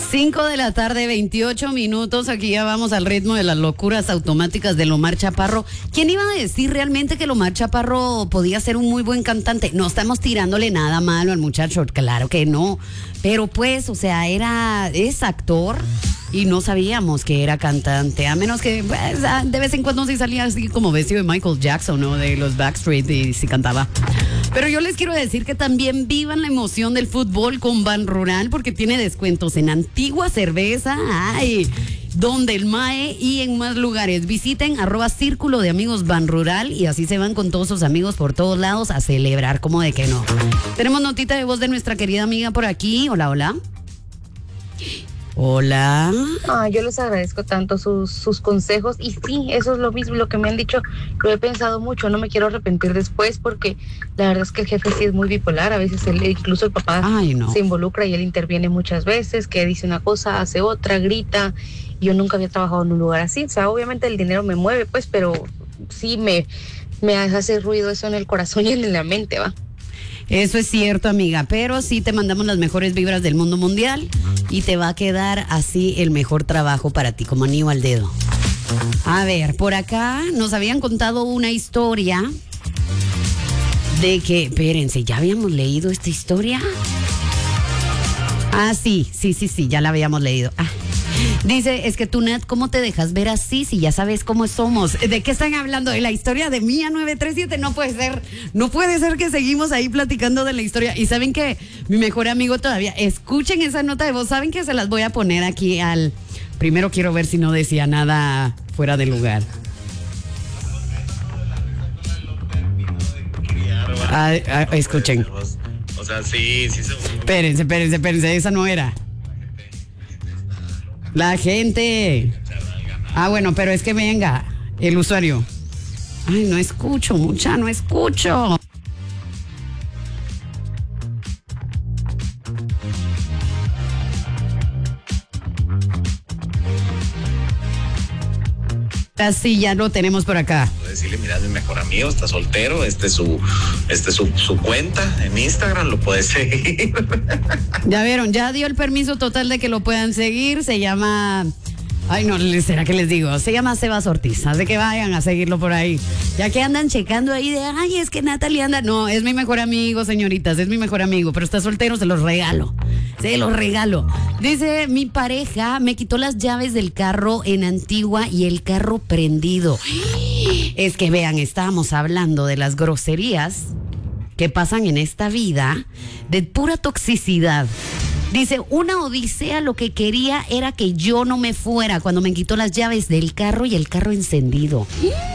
5 de la tarde, 28 minutos. Aquí ya vamos al ritmo de las locuras automáticas de Lomar Chaparro. ¿Quién iba a decir realmente que Lomar Chaparro podía ser un muy buen cantante? No estamos tirándole nada malo al muchacho, claro que no. Pero pues, o sea, es actor y no sabíamos que era cantante. A menos que pues, de vez en cuando sí salía así como vestido de Michael Jackson, ¿no? De los Backstreet y sí cantaba. Pero yo les quiero decir que también vivan la emoción del fútbol con Ban Rural porque tiene descuentos en Antigua Cerveza, donde el MAE y en más lugares. Visiten @Círculo de Amigos Ban Rural y así se van con todos sus amigos por todos lados a celebrar, como de que no. Tenemos notita de voz de nuestra querida amiga por aquí. Hola, hola. Hola. Yo les agradezco tanto sus consejos y sí, eso es lo mismo, lo que me han dicho, lo he pensado mucho, no me quiero arrepentir después porque la verdad es que el jefe sí es muy bipolar, a veces incluso el papá se involucra y él interviene muchas veces, que dice una cosa, hace otra, grita. Yo nunca había trabajado en un lugar así, o sea, obviamente el dinero me mueve, pues, pero sí me hace ruido eso en el corazón y en la mente, ¿va? Eso es cierto, amiga, pero sí te mandamos las mejores vibras del mundo mundial y te va a quedar así el mejor trabajo para ti, como anillo al dedo. A ver, por acá nos habían contado una historia de que, espérense, ¿ya habíamos leído esta historia? Sí, ya la habíamos leído. Dice, es que tú, Nat, ¿cómo te dejas ver así si ya sabes cómo somos? ¿De qué están hablando? ¿De la historia de Mía 937? No puede ser que seguimos ahí platicando de la historia. Y saben que mi mejor amigo todavía, escuchen esa nota de voz, saben que se las voy a poner aquí primero quiero ver si no decía nada fuera de lugar. Escuchen. O sea, sí. Espérense, esa no era. La gente. Bueno, pero es que venga, el usuario. No escucho, no escucho. Así ya lo tenemos por acá. Decirle, mira, es mi mejor amigo, está soltero, este es su cuenta en Instagram, lo puedes seguir. Ya vieron, ya dio el permiso total de que lo puedan seguir, se llama... ¿será que les digo? Se llama Sebas Ortiz, así que vayan a seguirlo por ahí. Ya que andan checando ahí de, es que Natalie anda... No, es mi mejor amigo, señoritas, es mi mejor amigo, pero está soltero, se los regalo. Dice, mi pareja me quitó las llaves del carro en Antigua y el carro prendido. Es que vean, estábamos hablando de las groserías que pasan en esta vida, de pura toxicidad. Dice, una odisea, lo que quería era que yo no me fuera cuando me quitó las llaves del carro y el carro encendido.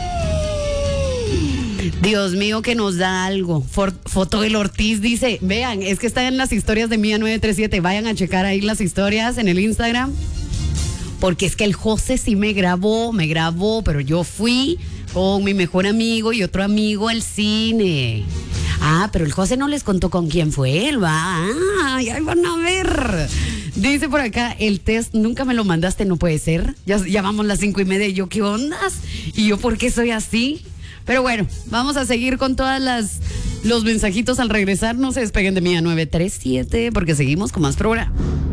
Dios mío, que nos da algo. Foto del Ortiz dice, vean, es que están en las historias de Mía 937, vayan a checar ahí las historias en el Instagram, porque es que el José sí me grabó, pero yo fui con mi mejor amigo y otro amigo al cine. Pero el José no les contó con quién fue él, va. Ya van a ver. Dice por acá, el test nunca me lo mandaste, no puede ser. Ya vamos las 5:30 y yo, ¿qué ondas? Y yo, ¿por qué soy así? Pero bueno, vamos a seguir con los mensajitos al regresar. No se despeguen de Mía 937 porque seguimos con más programa.